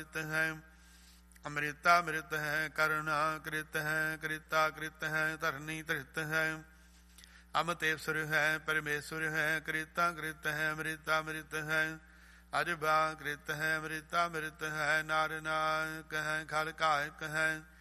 ਹੈ। ਅੰਮ੍ਰਿਤਾ ਅੰਮ੍ਰਿਤ ਹੈ, ਕਰੁਣਾ ਕ੍ਰਿਤ ਹੈ, ਕ੍ਰਿਤਾ ਕ੍ਰਿਤ ਹੈ, ਧਰਨੀ ਧ੍ਰਿਤ ਹੈ। ਅਮਤੇਸੁਰ ਹੈ, ਪਰਮੇਸ਼ੁਰ ਹੈ, ਕ੍ਰਿਤਾ ਕ੍ਰਿਤ ਹੈ, ਅੰਮ੍ਰਿਤਾ ਅੰਮ੍ਰਿਤ ਹੈ। ਅਜਬਾ ਕ੍ਰਿਤ ਹੈ, ਅੰਮ੍ਰਿਤਾ ਅੰਮ੍ਰਿਤ ਹੈ, ਨਾਰ ਨਾਇਕ ਹੈ, ਖਲ ਕਾਇਕ ਹੈ।